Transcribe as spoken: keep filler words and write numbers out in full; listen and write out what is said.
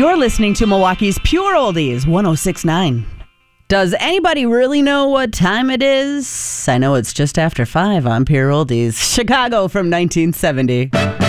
You're listening to Milwaukee's Pure Oldies, one oh six point nine. Does anybody really know what time it is? I know it's just after five on Pure Oldies. Chicago from nineteen seventy.